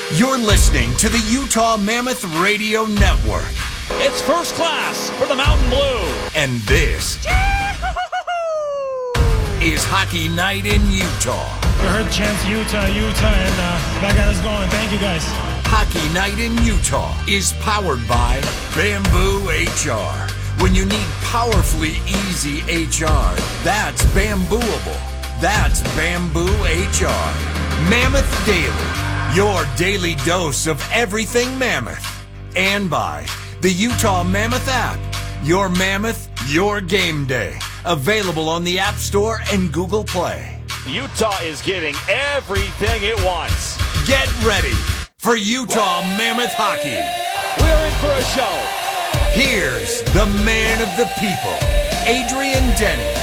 You're listening to the Utah Mammoth Radio Network. It's first class for the Mountain Blue. And this is Hockey Night in Utah. I heard chants Utah, and that got us going. Thank you, guys. Hockey Night in Utah is powered by Bamboo HR. When you need powerfully easy HR, that's Bambooable. That's Bamboo HR. Mammoth Daily, your daily dose of everything Mammoth. And by the Utah Mammoth app. Your Mammoth, your game day. Available on the App Store and Google Play. Utah is getting everything it wants. Get ready for Utah Mammoth hockey. We're in for a show. Here's the man of the people, Adrian Denny.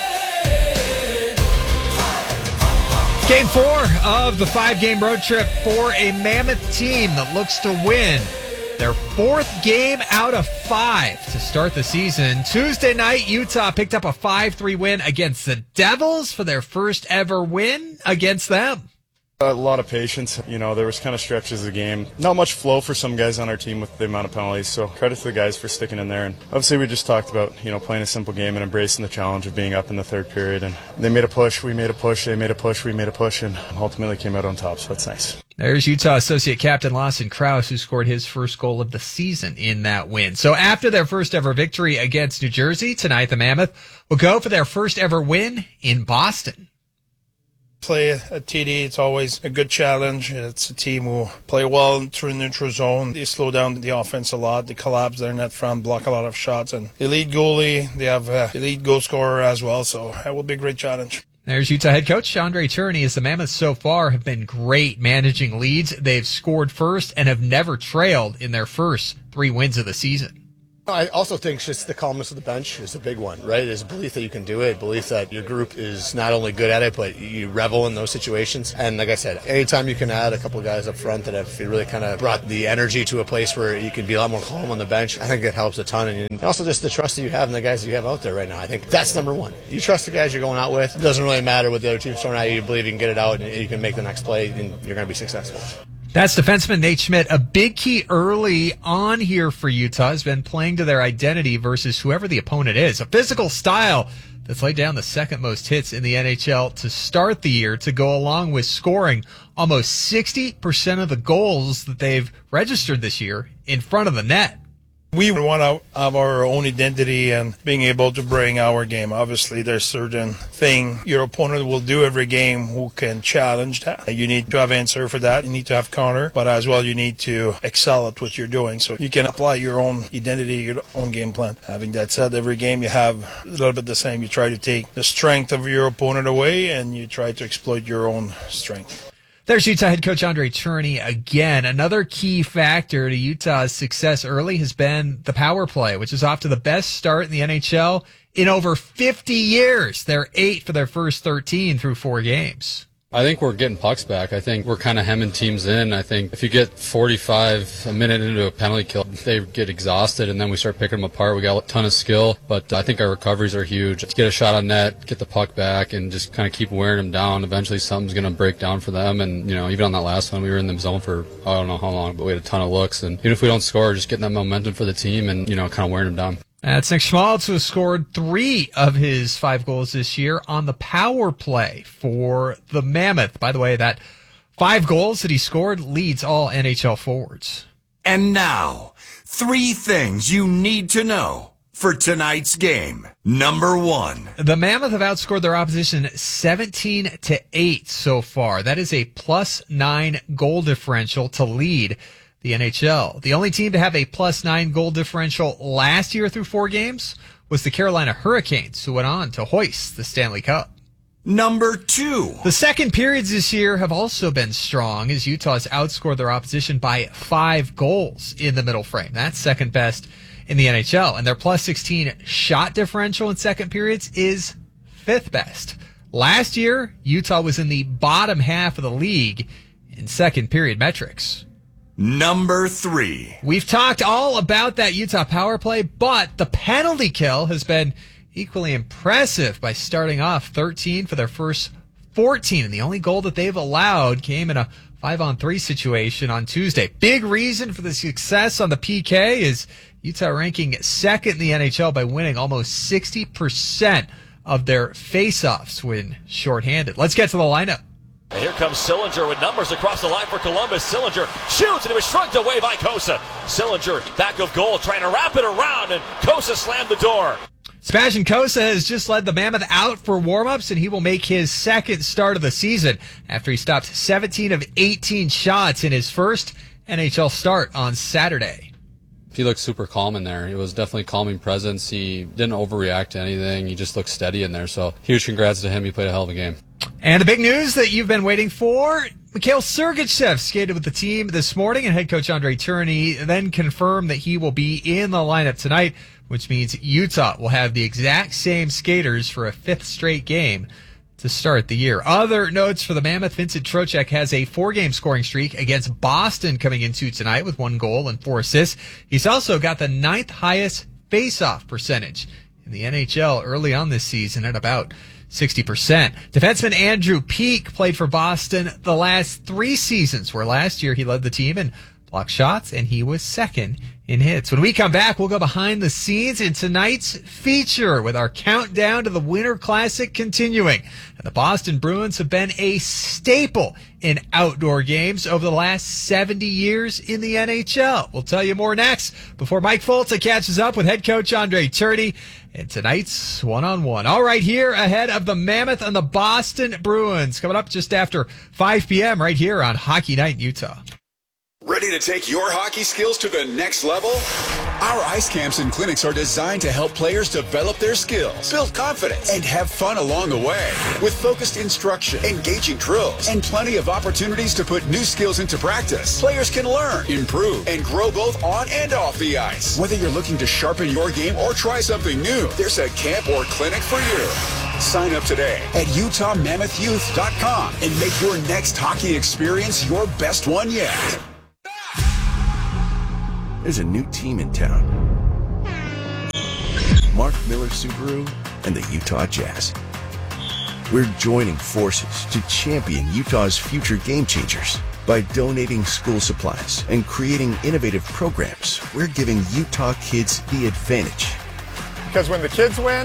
Game 4 of the 5-game road trip for a Mammoth team that looks to win their 4th game out of 5 to start the season. Tuesday night, Utah picked up a 5-3 win against the Devils for their first ever win against them. A lot of patience. There was kind of stretches of the game. Not much flow for some guys on our team with the amount of penalties, so credit to the guys for sticking in there. And obviously we just talked about, playing a simple game and embracing the challenge of being up in the third period. And they made a push, we made a push, they made a push, we made a push, and ultimately came out on top, so that's nice. There's Utah Associate Captain Lawson Krause, who scored his first goal of the season in that win. So after their first ever victory against New Jersey, tonight the Mammoth will go for their first ever win in Boston. Play at TD, it's always a good challenge. It's a team who play well through neutral zone. They slow down the offense a lot. They collapse their net front, block a lot of shots. And elite goalie, they have elite goal scorer as well, so that will be a great challenge. There's Utah head coach Andre Tourigny. As the Mammoths so far have been great managing leads. They've scored first and have never trailed in their first 3 wins of the season. I also think just the calmness of the bench is a big one, right? It's a belief that you can do it, belief that your group is not only good at it, but you revel in those situations. And like I said, anytime you can add a couple of guys up front that have really kind of brought the energy to a place where you can be a lot more calm on the bench, I think it helps a ton. And also just the trust that you have in the guys that you have out there right now. I think that's number one. You trust the guys you're going out with. It doesn't really matter what the other team's throwing at you. You believe you can get it out and you can make the next play and you're going to be successful. That's defenseman Nate Schmidt. A big key early on here for Utah has been playing to their identity versus whoever the opponent is. A physical style that's laid down the second most hits in the NHL to start the year, to go along with scoring almost 60% of the goals that they've registered this year in front of the net. We want to have our own identity and being able to bring our game. Obviously, there's certain thing your opponent will do every game who can challenge that. You need to have answer for that. You need to have counter, but as well you need to excel at what you're doing. So you can apply your own identity, your own game plan. Having that said, every game you have a little bit the same. You try to take the strength of your opponent away and you try to exploit your own strength. There's Utah head coach Andre Tourigny again. Another key factor to Utah's success early has been the power play, which is off to the best start in the NHL in over 50 years. They're 8 for their first 13 through 4 games. I think we're getting pucks back. I think we're kind of hemming teams in. I think if you get 45 a minute into a penalty kill, they get exhausted, and then we start picking them apart. We got a ton of skill, but I think our recoveries are huge. To get a shot on net, get the puck back, and just kind of keep wearing them down. Eventually something's going to break down for them, and even on that last one, we were in the zone for I don't know how long, but we had a ton of looks. And even if we don't score, just getting that momentum for the team and kind of wearing them down. That's Nick Schmaltz, who has scored 3 of his 5 goals this year on the power play for the Mammoth. By the way, that 5 goals that he scored leads all NHL forwards. And now, 3 things you need to know for tonight's game. Number 1. The Mammoth have outscored their opposition 17-8 so far. That is a +9 goal differential to lead the NHL. The only team to have a +9 goal differential last year through 4 games was the Carolina Hurricanes, who went on to hoist the Stanley Cup. Number 2. The second periods this year have also been strong, as Utah has outscored their opposition by 5 goals in the middle frame. That's second best in the NHL. And their +16 shot differential in second periods is 5th best. Last year, Utah was in the bottom half of the league in second period metrics. Number 3. We've talked all about that Utah power play, but the penalty kill has been equally impressive by starting off 13 for their first 14. And the only goal that they've allowed came in a 5-on-3 situation on Tuesday. Big reason for the success on the PK is Utah ranking second in the NHL by winning almost 60% of their faceoffs when shorthanded. Let's get to the lineup. And here comes Sillinger with numbers across the line for Columbus. Sillinger shoots, and he was shrugged away by Kosa. Sillinger, back of goal, trying to wrap it around, and Kosa slammed the door. Sebastian Kosa has just led the Mammoth out for warm-ups, and he will make his second start of the season after he stopped 17 of 18 shots in his first NHL start on Saturday. He looked super calm in there. It was definitely a calming presence. He didn't overreact to anything. He just looked steady in there. So huge congrats to him. He played a hell of a game. And the big news that you've been waiting for, Mikhail Sergachev skated with the team this morning, and head coach Andre Tourigny then confirmed that he will be in the lineup tonight, which means Utah will have the exact same skaters for a fifth straight game to start the year. Other notes for the Mammoth, Vincent Trocheck has a 4-game scoring streak against Boston coming into tonight with 1 goal and 4 assists. He's also got the 9th highest face-off percentage in the NHL early on this season at about 60%. Defenseman Andrew Peeke played for Boston the last 3 seasons, where last year he led the team in blocked shots and he was second in hits. When we come back, we'll go behind the scenes in tonight's feature with our countdown to the Winter Classic continuing. And the Boston Bruins have been a staple in outdoor games over the last 70 years in the NHL. We'll tell you more next before Mike Folta catches up with head coach Andre Tourigny in tonight's one-on-one. All right, here ahead of the Mammoth and the Boston Bruins coming up just after 5 p.m. right here on Hockey Night in Utah. Ready to take your hockey skills to the next level? Our ice camps and clinics are designed to help players develop their skills, build confidence, and have fun along the way. With focused instruction, engaging drills, and plenty of opportunities to put new skills into practice, players can learn, improve, and grow both on and off the ice. Whether you're looking to sharpen your game or try something new, there's a camp or clinic for you. Sign up today at UtahMammothYouth.com and make your next hockey experience your best one yet. There's a new team in town. Mark Miller Subaru and the Utah Jazz. We're joining forces to champion Utah's future game changers. By donating school supplies and creating innovative programs, we're giving Utah kids the advantage. Because when the kids win,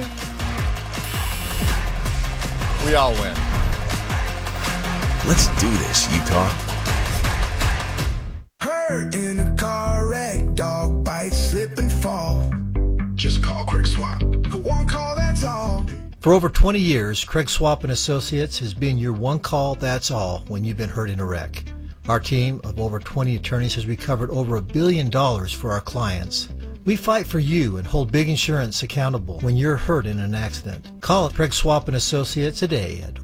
we all win. Let's do this, Utah. Hurt in a car wreck, dog bite, slip and fall. Just call Craig Swap. One call, that's all. For over 20 years, Craig Swap & Associates has been your one call, that's all, when you've been hurt in a wreck. Our team of over 20 attorneys has recovered over $1 billion for our clients. We fight for you and hold big insurance accountable when you're hurt in an accident. Call Craig Swap & Associates today at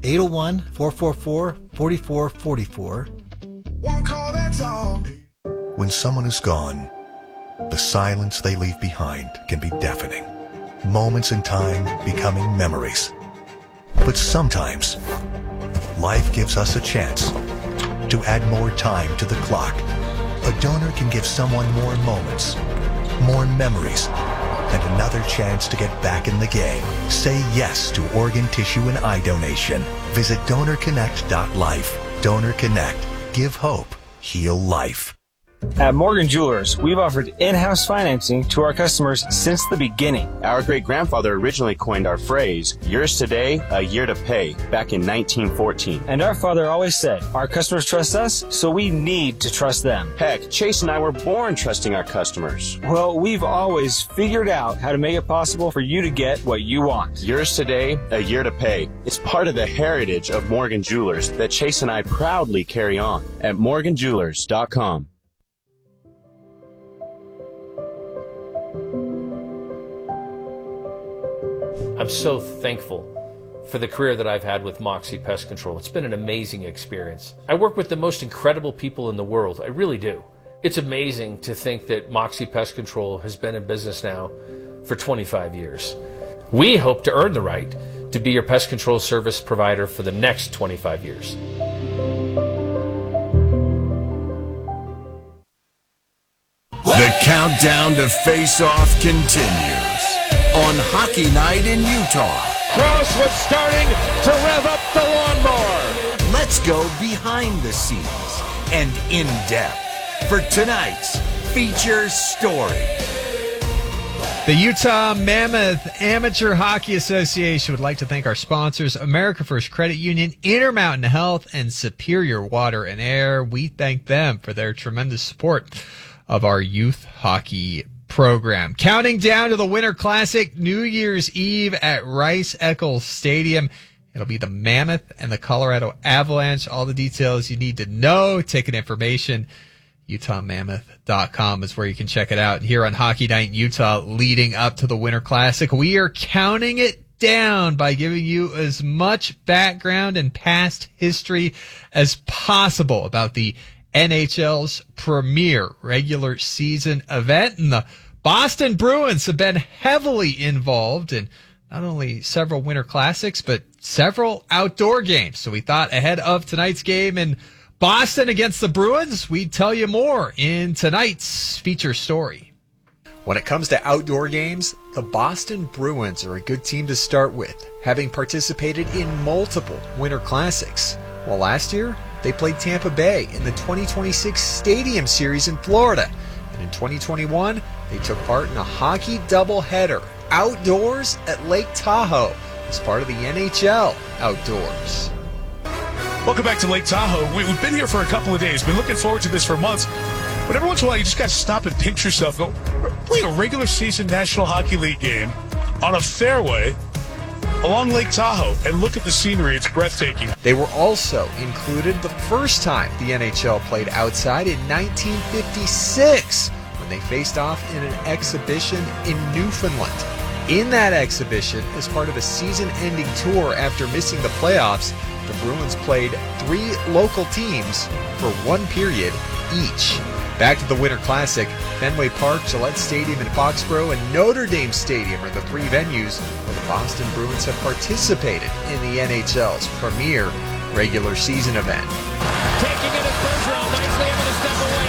801-444-4444. One call, that's all. When someone is gone, the silence they leave behind can be deafening. Moments in time becoming memories. But sometimes, life gives us a chance to add more time to the clock. A donor can give someone more moments, more memories, and another chance to get back in the game. Say yes to organ, tissue, and eye donation. Visit DonorConnect.life. Donor Connect. Give hope. Heal life. At Morgan Jewelers, we've offered in-house financing to our customers since the beginning. Our great-grandfather originally coined our phrase, yours today, a year to pay, back in 1914. And our father always said, our customers trust us, so we need to trust them. Heck, Chase and I were born trusting our customers. Well, we've always figured out how to make it possible for you to get what you want. Yours today, a year to pay. It's part of the heritage of Morgan Jewelers that Chase and I proudly carry on at morganjewelers.com. I'm so thankful for the career that I've had with Moxie Pest Control. It's been an amazing experience. I work with the most incredible people in the world. I really do. It's amazing to think that Moxie Pest Control has been in business now for 25 years. We hope to earn the right to be your pest control service provider for the next 25 years. The countdown to face-off continues on Hockey Night in Utah. Gross was starting to rev up the lawnmower. Let's go behind the scenes and in-depth for tonight's feature story. The Utah Mammoth Amateur Hockey Association would like to thank our sponsors, America First Credit Union, Intermountain Health, and Superior Water and Air. We thank them for their tremendous support of our youth hockey program. Counting down to the Winter Classic, New Year's Eve at Rice-Eccles Stadium. It'll be the Mammoth and the Colorado Avalanche. All the details you need to know, ticket information, UtahMammoth.com is where you can check it out. Here on Hockey Night in Utah, leading up to the Winter Classic, we are counting it down by giving you as much background and past history as possible about the NHL's premier regular season event. And the Boston Bruins have been heavily involved in not only several Winter Classics, but several outdoor games. So we thought ahead of tonight's game in Boston against the Bruins, we'd tell you more in tonight's feature story. When it comes to outdoor games, the Boston Bruins are a good team to start with, having participated in multiple Winter Classics. Well, last year, they played Tampa Bay in the 2026 Stadium Series in Florida. And in 2021, they took part in a hockey doubleheader outdoors at Lake Tahoe as part of the NHL Outdoors. Welcome back to Lake Tahoe. We've been here for a couple of days. Been looking forward to this for months. But every once in a while, you just got to stop and pinch yourself. Go, we're playing a regular season National Hockey League game on a fairway along Lake Tahoe, and look at the scenery. It's breathtaking. They were also included the first time the NHL played outside in 1956 when they faced off in an exhibition in Newfoundland. In that exhibition, as part of a season-ending tour after missing the playoffs, the Bruins played 3 local teams for 1 period each. Back to the Winter Classic, Fenway Park, Gillette Stadium in Foxborough, and Notre Dame Stadium are the 3 venues where the Boston Bruins have participated in the NHL's premier regular season event. Taking it at Bergeron, nicely able to step away.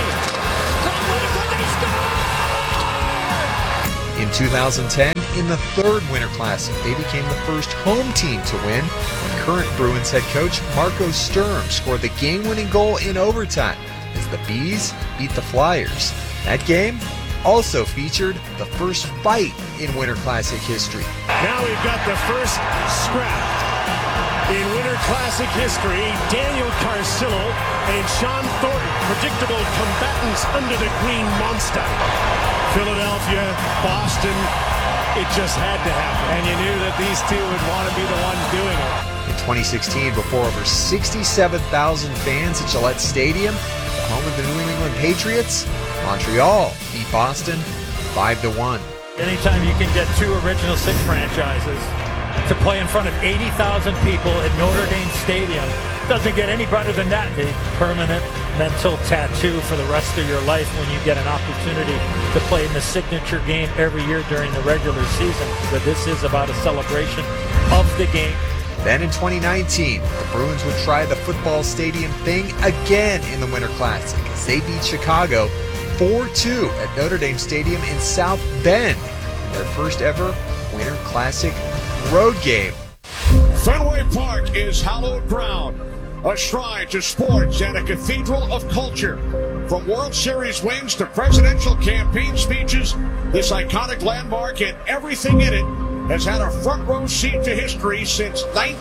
In 2010, in the 3rd Winter Classic, they became the first home team to win when current Bruins head coach Marco Sturm scored the game-winning goal in overtime as the Bees beat the Flyers. That game also featured the first fight in Winter Classic history. Now we've got the first scrap in Winter Classic history. Daniel Carcillo and Sean Thornton, predictable combatants under the Green Monster. Philadelphia, Boston, it just had to happen. And you knew that these two would want to be the ones doing it. In 2016, before over 67,000 fans at Gillette Stadium, the home of the New England Patriots, Montreal beat Boston 5-1. Anytime you can get 2 Original 6 franchises to play in front of 80,000 people at Notre Dame Stadium, doesn't get any better than that. A permanent mental tattoo for the rest of your life when you get an opportunity to play in the signature game every year during the regular season. But this is about a celebration of the game. Then in 2019, the Bruins would try the football stadium thing again in the Winter Classic as they beat Chicago 4-2 at Notre Dame Stadium in South Bend in their first ever Winter Classic road game. Fenway Park is hallowed ground, a shrine to sports and a cathedral of culture. From World Series wins to presidential campaign speeches, this iconic landmark and everything in it has had a front row seat to history since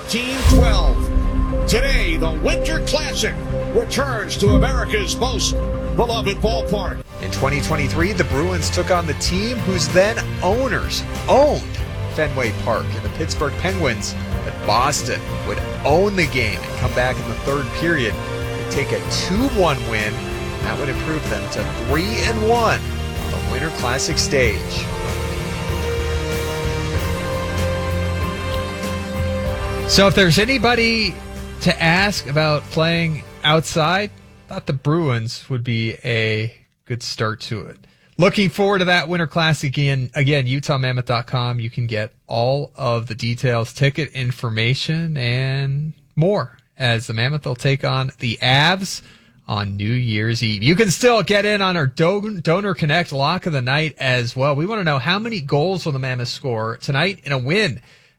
1912. Today, the Winter Classic returns to America's most beloved ballpark. In 2023, the Bruins took on the team whose then owners owned Fenway Park, and the Pittsburgh Penguins. But Boston would own the game and come back in the 3rd period and take a 2-1 win. That would improve them to 3-1 on the Winter Classic stage. So if there's anybody to ask about playing outside, I thought the Bruins would be a good start to it. Looking forward to that Winter Classic again, UtahMammoth.com. You can get all of the details, ticket information, and more as the Mammoth will take on the Avs on New Year's Eve. You can still get in on our Donor Connect Lock of the Night as well. We want to know how many goals will the Mammoth score tonight in a win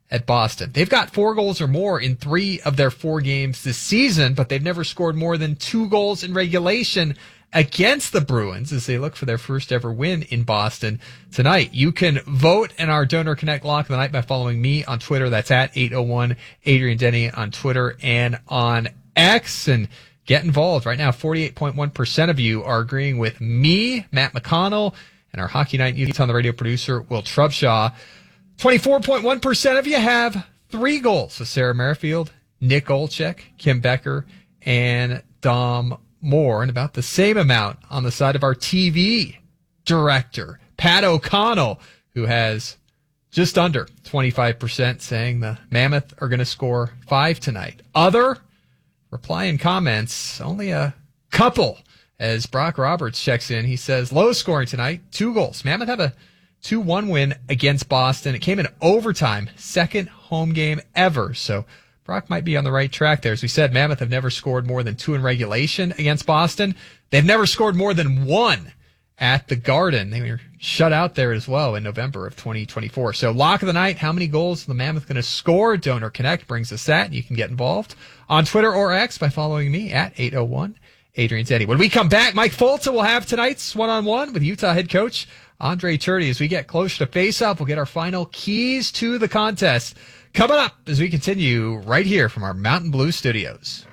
at Boston. They've got 4 goals or more in 3 of their 4 games this season, but they've never scored more than 2 goals in regulation against the Bruins as they look for their first ever win in Boston tonight. You can vote in our Donor Connect Lock of the Night by following me on Twitter. That's at 801 Adrian Denny on Twitter and on X. And get involved. Right now, 48.1% of you are agreeing with me, Matt McConnell, and our Hockey Night Utah on the Radio producer, Will Trubshaw. 24.1% of you have 3 goals. So Sarah Merrifield, Nick Olczyk, Kim Becker, and Dom Moore. And about the same amount on the side of our TV director, Pat O'Connell, who has just under 25% saying the Mammoth are going to score 5 tonight. Other reply and comments, only a couple. As Brock Roberts checks in, he says, low scoring tonight, 2 goals. Mammoth have a 2-1 win against Boston. It came in overtime, second home game ever. So Brock might be on the right track there. As we said, Mammoth have never scored more than 2 in regulation against Boston. They've never scored more than 1 at the Garden. They were shut out there as well in November of 2024. So lock of the night, how many goals is the Mammoth going to score? Donor Connect brings us that. You can get involved on Twitter or X by following me at 801 Adrian Denny. When we come back, Mike Folta will have tonight's one-on-one with Utah head coach Andre Turdi. As we get closer to face-off, we'll get our final keys to the contest coming up as we continue right here from our Mountain Blue studios.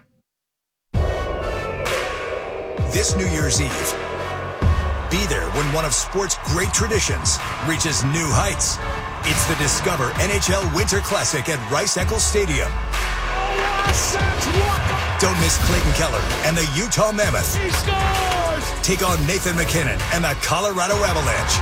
This New Year's Eve, be there when one of sport's great traditions reaches new heights. It's the Discover NHL Winter Classic at Rice-Eccles Stadium. Don't miss Clayton Keller and the Utah Mammoth. He scores! Take on Nathan McKinnon and the Colorado Avalanche.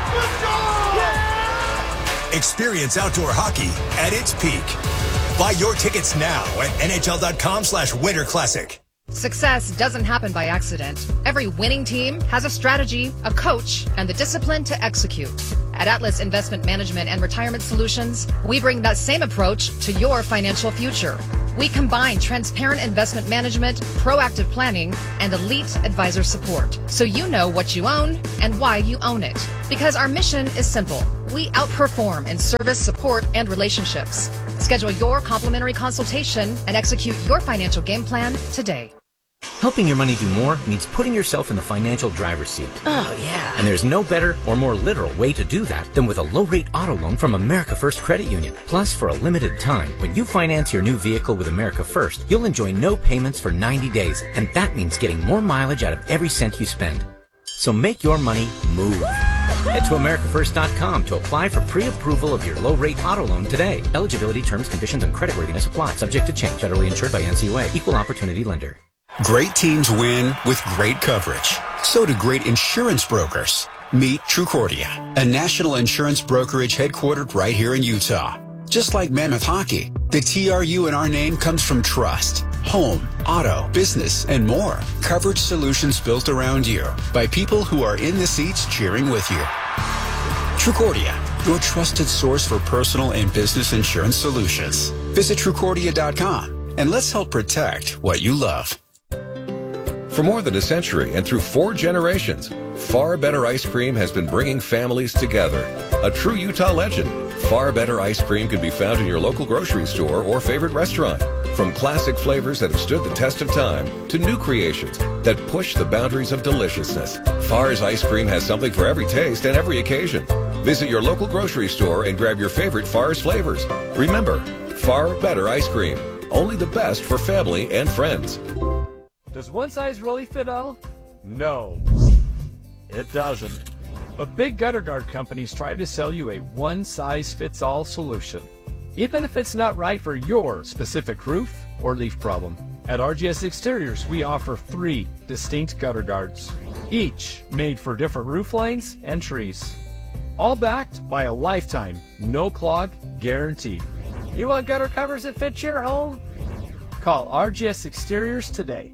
Experience outdoor hockey at its peak. Buy your tickets now at NHL.com/Winter Classic. Success doesn't happen by accident. Every winning team has a strategy, a coach, and the discipline to execute. At Atlas Investment Management and Retirement Solutions, we bring that same approach to your financial future. We combine transparent investment management, proactive planning, and elite advisor support, so you know what you own and why you own it. Because our mission is simple. We outperform in service, support, and relationships. Schedule your complimentary consultation and execute your financial game plan today. Helping your money do more means putting yourself in the financial driver's seat. Oh, yeah. And there's no better or more literal way to do that than with a low-rate auto loan from America First Credit Union. Plus, for a limited time, when you finance your new vehicle with America First, you'll enjoy no payments for 90 days. And that means getting more mileage out of every cent you spend. So make your money move. Head to AmericaFirst.com to apply for pre-approval of your low-rate auto loan today. Eligibility, terms, conditions, and creditworthiness apply. Subject to change. Federally insured by NCUA. Equal opportunity lender. Great teams win with great coverage. So do great insurance brokers. Meet Trucordia, a national insurance brokerage headquartered right here in Utah. Just like Mammoth Hockey, the TRU in our name comes from trust, home, auto, business, and more. Coverage solutions built around you by people who are in the seats cheering with you. Trucordia, your trusted source for personal and business insurance solutions. Visit Trucordia.com and let's help protect what you love. For more than a century and through 4 generations, Far Better Ice Cream has been bringing families together. A true Utah legend, Far Better Ice Cream can be found in your local grocery store or favorite restaurant. From classic flavors that have stood the test of time to new creations that push the boundaries of deliciousness, Far's Ice Cream has something for every taste and every occasion. Visit your local grocery store and grab your favorite Far's flavors. Remember, Far Better Ice Cream. Only the best for family and friends. Does one size really fit all? No, it doesn't. But big gutter guard companies try to sell you a one-size-fits-all solution, even if it's not right for your specific roof or leaf problem. At RGS Exteriors, we offer 3 distinct gutter guards, each made for different roof lines and trees, all backed by a lifetime no-clog guarantee. You want gutter covers that fit your home? Call RGS Exteriors today.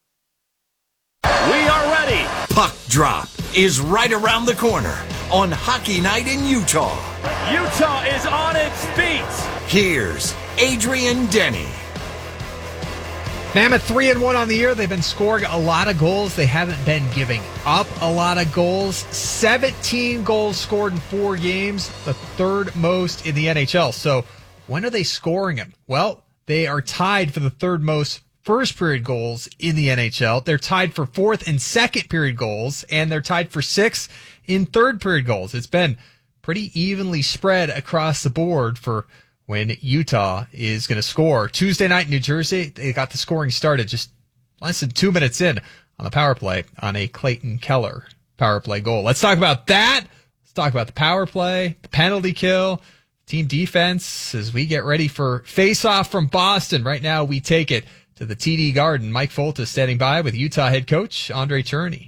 We are ready. Puck Drop is right around the corner on Hockey Night in Utah. Utah is on its feet. Here's Adrian Denny. Mammoth 3-1 on the year. They've been scoring a lot of goals. They haven't been giving up a lot of goals. 17 goals scored in 4 games, the 3rd most in the NHL. So When are they scoring them? Well, they are tied for the third most first period goals in the NHL. They're tied for fourth and second period goals, and they're tied for sixth in third period goals. It's been pretty evenly spread across the board for when Utah is going to score. Tuesday night in New Jersey, they got the scoring started just less than 2 minutes in on the power play on a Clayton Keller power play goal. Let's talk about that. Let's talk about the power play, the penalty kill, team defense as we get ready for face-off from Boston. Right now, we take it to the TD Garden. Mike Folta standing by with Utah head coach Andre Tourigny.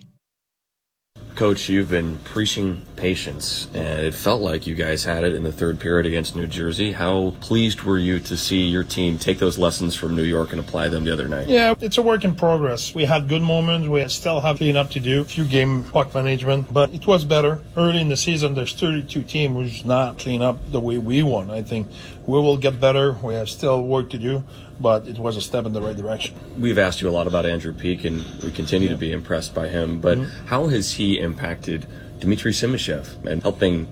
Coach, you've been preaching patience, and it felt like you guys had it in the third period against New Jersey. How pleased were you to see your team take those lessons from New York and apply them the other night? Yeah, it's a work in progress. We had good moments. We still have cleanup to do, a few game puck management, but it was better. Early in the season, there's 32 teams who's not clean up the way we want. I think we will get better. We have still work to do, but it was a step in the right direction. We've asked you a lot about Andrew Peeke, and we continue to be impressed by him, but how has he impacted Dmitry Simashev and help him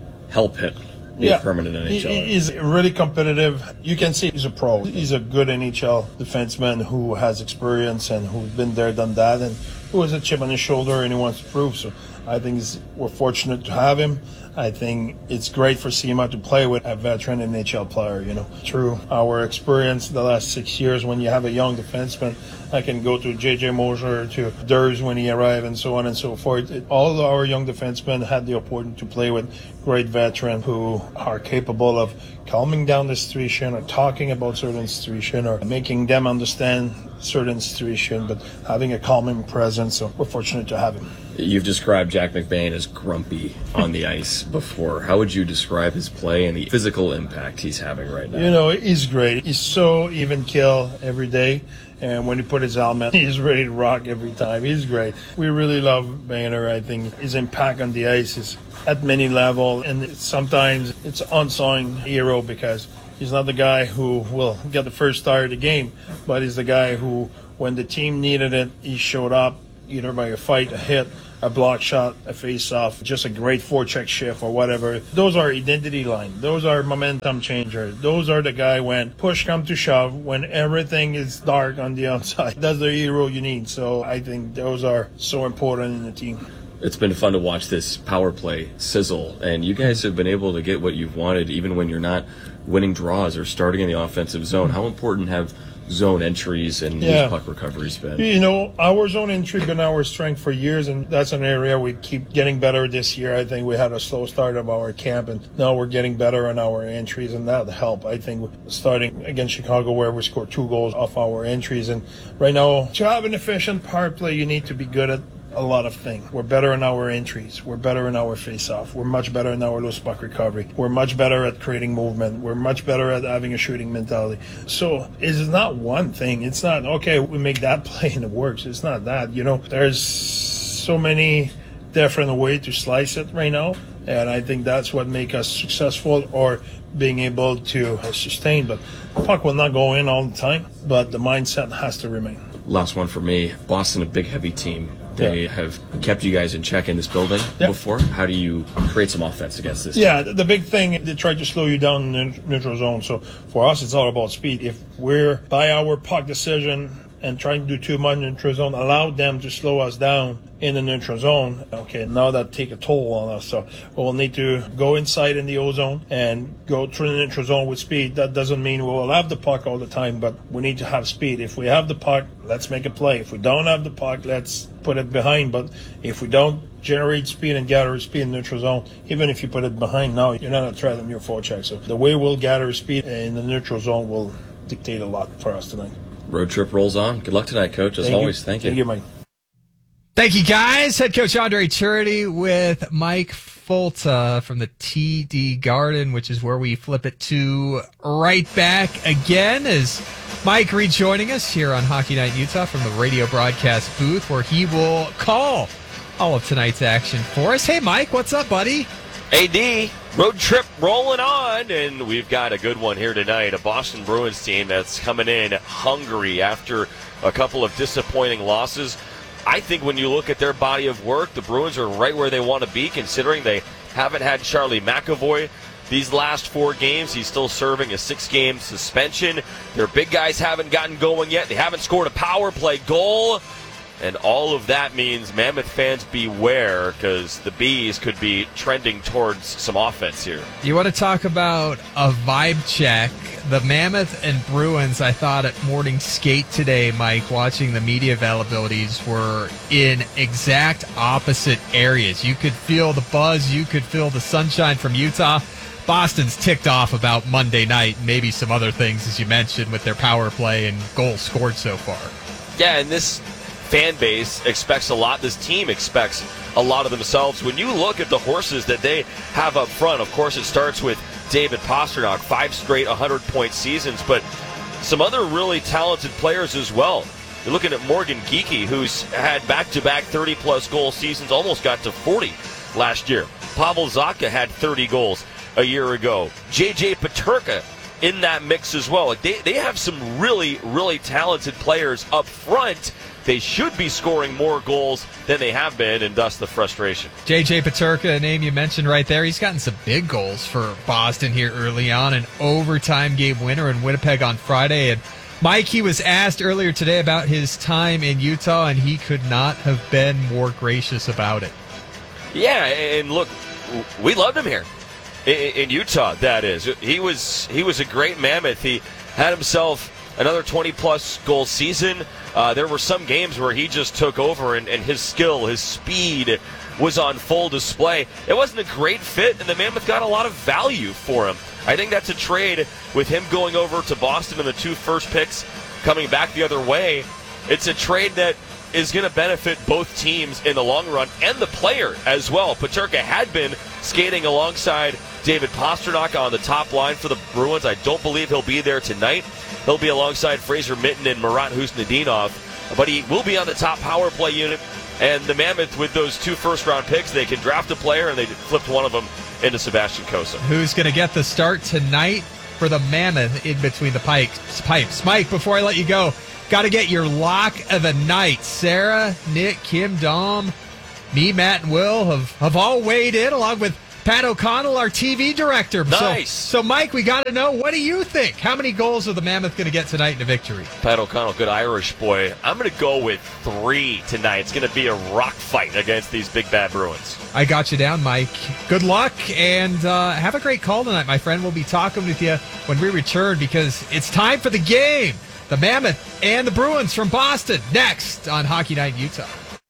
be a permanent NHL? He's really competitive. You can see he's a pro. He's a good NHL defenseman who has experience and who's been there, done that, and who has a chip on his shoulder and he wants to prove. So I think we're fortunate to have him. I think it's great for SEMA to play with a veteran NHL player, Through our experience the last 6 years, when you have a young defenseman, I can go to J.J. Moser, to Durs when he arrived, and so on and so forth. All of our young defensemen had the opportunity to play with great veterans who are capable of calming down the situation or talking about certain situation or making them understand certain situation, but having a calming presence. So we're fortunate to have him. You've described Jack McBain as grumpy on the ice before. How would you describe his play and the physical impact he's having right now? He's great. He's so even kill every day. And when he put his helmet, he's ready to rock every time. He's great. We really love Boehner. I think his impact on the ice is at many levels. And sometimes it's unsung hero because he's not the guy who will get the first star of the game, but he's the guy who, when the team needed it, he showed up either by a fight, a hit, a block shot, a face-off, just a great forecheck shift or whatever. Those are identity line. Those are momentum changers. Those are the guy when push comes to shove, when everything is dark on the outside. That's the hero you need. So I think those are so important in the team. It's been fun to watch this power play sizzle, and you guys have been able to get what you've wanted even when you're not winning draws or starting in the offensive zone. How important have zone entries and loose puck recoveries been? Our zone entry been our strength for years, and that's an area we keep getting better this year. I think we had a slow start of our camp, and now we're getting better on our entries, and that'll help. I think starting against Chicago, where we scored 2 goals off our entries, and right now, to have an efficient power play, you need to be good at a lot of things. We're better in our entries. We're better in our face-off. We're much better in our loose puck recovery. We're much better at creating movement. We're much better at having a shooting mentality. So it's not one thing. It's not, okay, we make that play and it works. It's not that. There's so many different ways to slice it right now, and I think that's what makes us successful or being able to sustain. But the puck will not go in all the time, but the mindset has to remain. Last one for me. Boston, a big, heavy team. They have kept you guys in check in this building before. How do you create some offense against this team? The big thing, they try to slow you down in the neutral zone. So for us, it's all about speed. If we're by our puck decision and trying to do too much in the neutral zone, allow them to slow us down in the neutral zone. Okay, now that take a toll on us. So we'll need to go inside in the O-zone and go through the neutral zone with speed. That doesn't mean we'll have the puck all the time, but we need to have speed. If we have the puck, let's make a play. If we don't have the puck, let's put it behind. But if we don't generate speed and gather speed in the neutral zone, even if you put it behind now, you're not going to try them your forecheck. So the way we'll gather speed in the neutral zone will dictate a lot for us tonight. Road trip rolls on. Good luck tonight, Coach. As always, thank you. Thank you, Mike. Thank you, guys. Head coach Andre Tourigny with Mike Folta from the TD Garden, which is where we flip it to right back again as Mike rejoining us here on Hockey Night in Utah from the radio broadcast booth, where he will call all of tonight's action for us. Hey, Mike, what's up, buddy? AD, road trip rolling on, and we've got a good one here tonight. A Boston Bruins team that's coming in hungry after a couple of disappointing losses. I think when you look at their body of work, the Bruins are right where they want to be, considering they haven't had Charlie McAvoy these last 4 games. He's still serving a 6-game suspension. Their big guys haven't gotten going yet. They haven't scored a power play goal. And all of that means Mammoth fans beware, because the Bees could be trending towards some offense here. You want to talk about a vibe check? The Mammoth and Bruins, I thought at morning skate today, Mike, watching the media availabilities, were in exact opposite areas. You could feel the buzz. You could feel the sunshine from Utah. Boston's ticked off about Monday night, maybe some other things, as you mentioned, with their power play and goals scored so far. Yeah, and this fan base expects a lot. This team expects a lot of themselves. When you look at the horses that they have up front, of course it starts with David Pastrnak, 5 straight 100-point seasons, but some other really talented players as well. You're looking at Morgan Geekie, who's had back-to-back 30-plus goal seasons, almost got to 40 last year. Pavel Zacha had 30 goals a year ago. J.J. Peterka in that mix as well. They have some really, really talented players up front. They should be scoring more goals than they have been, and thus the frustration. J.J. Peterka, a name you mentioned right there, he's gotten some big goals for Boston here early on. An overtime game winner in Winnipeg on Friday. And Mike, he was asked earlier today about his time in Utah, and he could not have been more gracious about it. Yeah, and look, we loved him here in Utah, that is. He was a great Mammoth. He had himself another 20-plus goal season. There were some games where he just took over, and his skill, his speed was on full display. It wasn't a great fit, and the Mammoth got a lot of value for him. I think that's a trade with him going over to Boston and the 2 first picks coming back the other way. It's a trade that is going to benefit both teams in the long run and the player as well. Peterka had been skating alongside David Pastrnak on the top line for the Bruins. I don't believe he'll be there tonight. He'll be alongside Fraser Mitten and Marat Husnudinov, but he will be on the top power play unit. And the Mammoth, with those 2 first-round picks, they can draft a player, and they flipped one of them into Sebastian Cossa. Who's going to get the start tonight for the Mammoth in between the pipes? Mike, before I let you go, got to get your lock of the night. Sarah, Nick, Kim, Dom, me, Matt, and Will have all weighed in, along with Pat O'Connell, our TV director. Nice. So Mike, we got to know, what do you think? How many goals are the Mammoth going to get tonight in a victory? Pat O'Connell, good Irish boy. I'm going to go with 3 tonight. It's going to be a rock fight against these big bad Bruins. I got you down, Mike. Good luck, and have a great call tonight, my friend. We'll be talking with you when we return, because it's time for the game. The Mammoth and the Bruins from Boston, next on Hockey Night in Utah.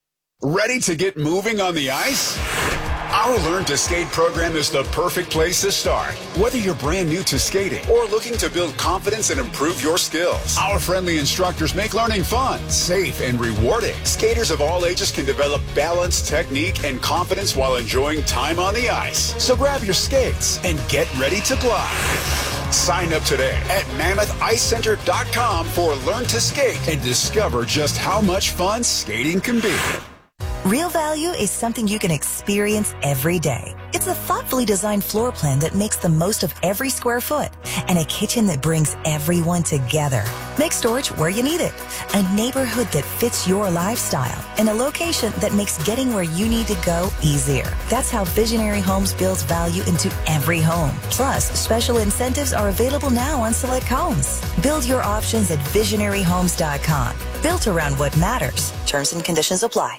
Ready to get moving on the ice? Our Learn to Skate program is the perfect place to start. Whether you're brand new to skating or looking to build confidence and improve your skills, our friendly instructors make learning fun, safe, and rewarding. Skaters of all ages can develop balance, technique, and confidence while enjoying time on the ice. So grab your skates and get ready to glide. Sign up today at MammothIceCenter.com for Learn to Skate and discover just how much fun skating can be. Real value is something you can experience every day. It's a thoughtfully designed floor plan that makes the most of every square foot, and a kitchen that brings everyone together. Make storage where you need it. A neighborhood that fits your lifestyle, and a location that makes getting where you need to go easier. That's how Visionary Homes builds value into every home. Plus, special incentives are available now on select homes. Build your options at visionaryhomes.com. Built around what matters. Terms and conditions apply.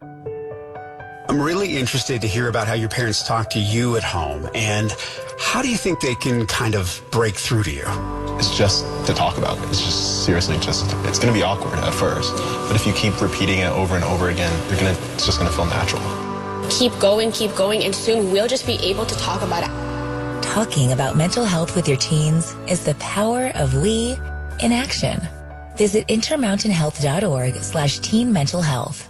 I'm really interested to hear about how your parents talk to you at home, and how do you think they can kind of break through to you? It's just to talk about it. It's just seriously it's going to be awkward at first, but if you keep repeating it over and over again, it's just going to feel natural. Keep going, and soon we'll just be able to talk about it. Talking about mental health with your teens is the power of we in action. Visit intermountainhealth.org/teen mental health.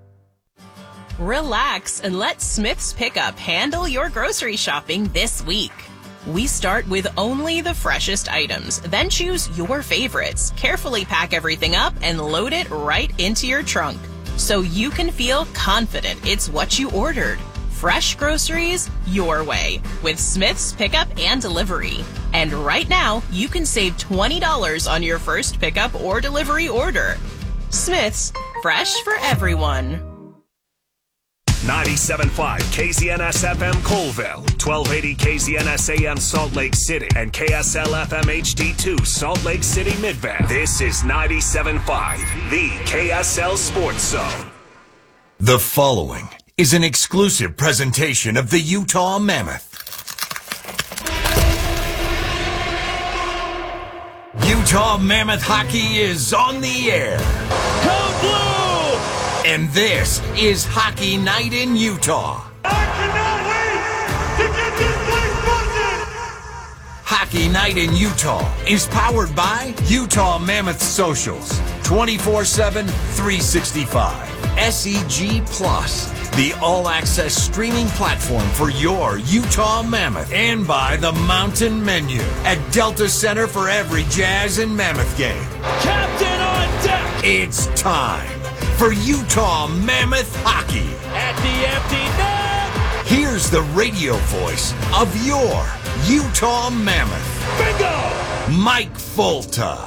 Relax and let Smith's Pickup handle your grocery shopping this week. We start with only the freshest items, then choose your favorites, carefully pack everything up, and load it right into your trunk, so you can feel confident it's what you ordered. Fresh groceries your way with Smith's Pickup and Delivery. And right now, you can save $20 on your first pickup or delivery order. Smith's, fresh for everyone. 97.5 KZNS FM Colville, 1280 KZNS AM Salt Lake City, and KSL FM HD2 Salt Lake City Midvale. This is 97.5, the KSL Sports Zone. The following is an exclusive presentation of the Utah Mammoth. Utah Mammoth Hockey is on the air. Go Blue! And this is Hockey Night in Utah. I cannot wait to get this place busted! Hockey Night in Utah is powered by Utah Mammoth Socials, 24/7, 365. SEG Plus, the all-access streaming platform for your Utah Mammoth, and by the Mountain Menu at Delta Center for every Jazz and Mammoth game. Captain on deck! It's time for Utah Mammoth Hockey. At the empty net! Here's the radio voice of your Utah Mammoth. Bingo! Mike Fulta.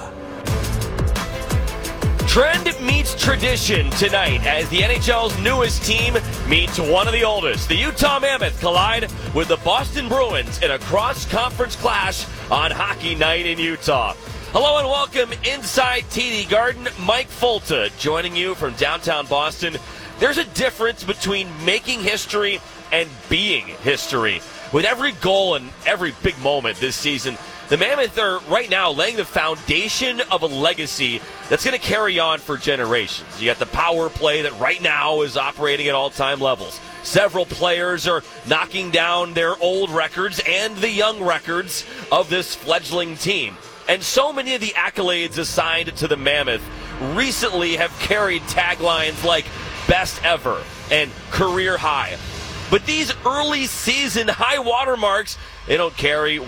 Trend meets tradition tonight as the NHL's newest team meets one of the oldest. The Utah Mammoth collide with the Boston Bruins in a cross-conference clash on Hockey Night in Utah. Hello and welcome inside TD Garden. Mike Fulta joining you from downtown Boston. There's a difference between making history and being history. With every goal and every big moment this season, the Mammoth are right now laying the foundation of a legacy that's going to carry on for generations. You got the power play that right now is operating at all-time levels. Several players are knocking down their old records and the young records of this fledgling team. And so many of the accolades assigned to the Mammoth recently have carried taglines like best ever and career high. But these early season high water marks, they don't carry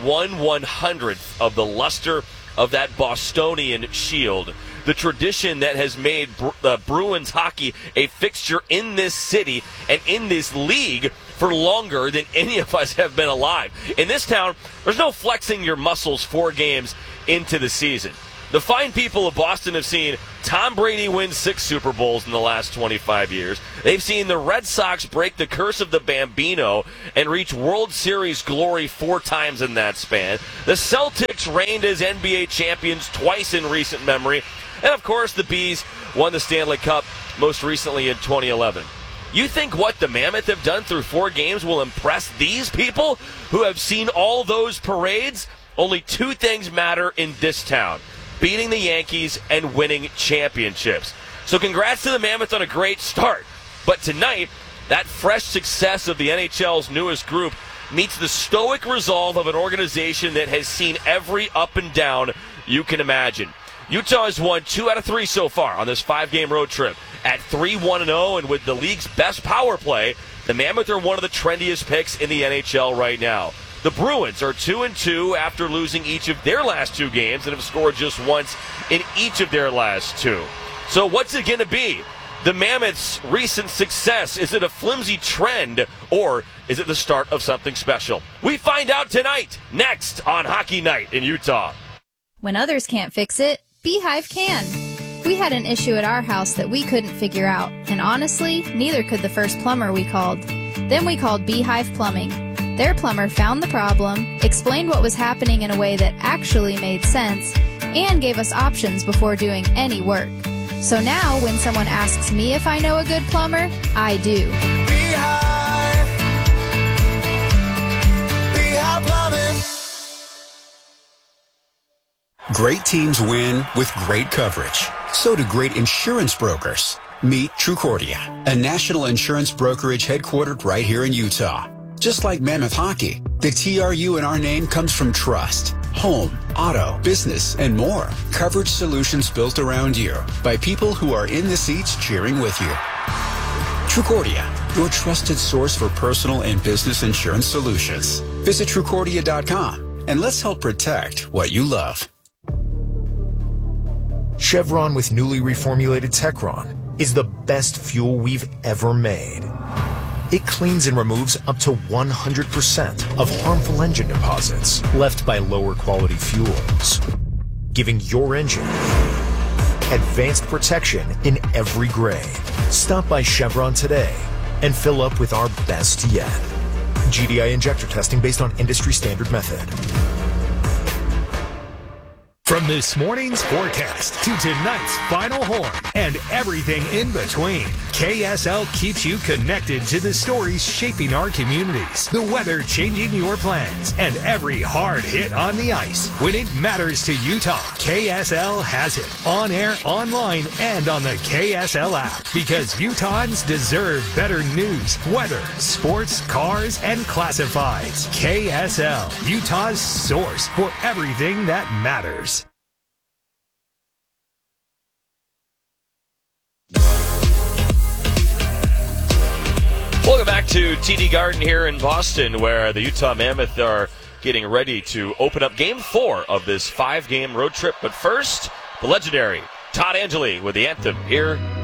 1/100th of the luster of that Bostonian shield. The tradition that has made Bruins hockey a fixture in this city and in this league for longer than any of us have been alive. In this town, there's no flexing your muscles 4 games into the season. The fine people of Boston have seen Tom Brady win 6 Super Bowls in the last 25 years. They've seen the Red Sox break the curse of the Bambino and reach World Series glory 4 times in that span. The Celtics reigned as NBA champions twice in recent memory. And, of course, the Bees won the Stanley Cup most recently in 2011. You think what the Mammoth have done through 4 games will impress these people who have seen all those parades? Only 2 things matter in this town: beating the Yankees and winning championships. So congrats to the Mammoth on a great start. But tonight, that fresh success of the NHL's newest group meets the stoic resolve of an organization that has seen every up and down you can imagine. Utah has won 2 out of 3 so far on this 5-game road trip. At 3-1-0 and with the league's best power play, the Mammoth are one of the trendiest picks in the NHL right now. The Bruins are 2-2 after losing each of their last 2 games and have scored just once in each of their last 2. So what's it going to be? The Mammoth's recent success, is it a flimsy trend or is it the start of something special? We find out tonight, next on Hockey Night in Utah. When others can't fix it, Beehive can. We had an issue at our house that we couldn't figure out, and honestly, neither could the first plumber we called. Then we called Beehive Plumbing. Their plumber found the problem, explained what was happening in a way that actually made sense, and gave us options before doing any work. So now, when someone asks me if I know a good plumber, I do. Beehive Plumbing. Great teams win with great coverage. So do great insurance brokers. Meet Trucordia, a national insurance brokerage headquartered right here in Utah. Just like Mammoth Hockey, the TRU in our name comes from trust, home, auto, business, and more. Coverage solutions built around you by people who are in the seats cheering with you. Trucordia, your trusted source for personal and business insurance solutions. Visit Trucordia.com and let's help protect what you love. Chevron with newly reformulated Techron is the best fuel we've ever made. It cleans and removes up to 100% of harmful engine deposits left by lower quality fuels, giving your engine advanced protection in every grade. Stop by Chevron today and fill up with our best yet. GDI injector testing based on industry standard method. From this morning's forecast to tonight's final horn and everything in between, KSL keeps you connected to the stories shaping our communities, the weather changing your plans, and every hard hit on the ice. When it matters to Utah, KSL has it on air, online, and on the KSL app. Because Utahns deserve better news, weather, sports, cars, and classifieds. KSL, Utah's source for everything that matters. Welcome back to TD Garden here in Boston, where the Utah Mammoth are getting ready to open up Game 4 of this 5-game road trip. But first, the legendary Todd Angeli with the anthem here